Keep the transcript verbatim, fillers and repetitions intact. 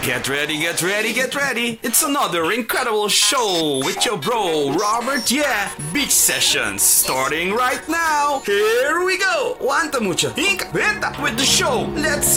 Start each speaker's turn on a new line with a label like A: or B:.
A: Get ready, get ready, get ready. It's another incredible show with your bro, Robert, yeah. Beach Sessions, starting right now. Here we go. Wanta mucha. Inka, venta with the show. Let's